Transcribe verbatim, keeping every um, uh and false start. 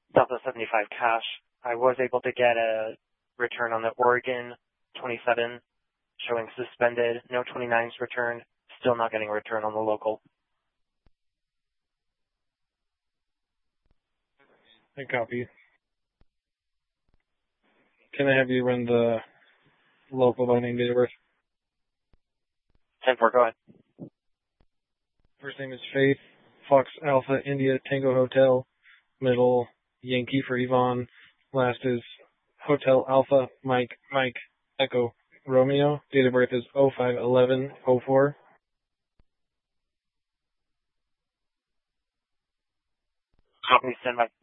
Delta seventy-five cash. I was able to get a return on the Oregon twenty-seven showing suspended. No twenty-nines returned. Still not getting a return on the local. I copy. Can I have you run the local by name, date of birth? ten four, go ahead. First name is Faith, Fox Alpha India Tango Hotel, middle Yankee for Yvonne, last is Hotel Alpha Mike Mike Echo Romeo, date of birth is oh five eleven oh four. Copy, stand by.